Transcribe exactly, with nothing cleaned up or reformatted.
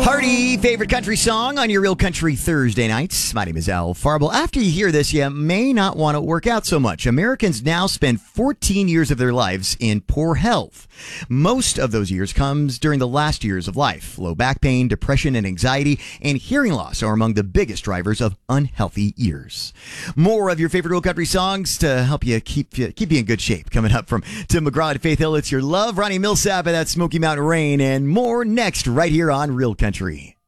Hearty favorite country song on your Real Country Thursday nights. My name is Al Farble. After you hear this, you may not want to work out so much. Americans now spend fourteen years of their lives in poor health. Most of those years comes during the last years of life. Low back pain, depression, and anxiety, and hearing loss are among the biggest drivers of unhealthy years. More of your favorite Real Country songs to help you keep you, keep you in good shape. Coming up from Tim McGraw and Faith Hill, it's Your Love, Ronnie Millsap, and that Smoky Mountain Rain, and more next right here on Real Country.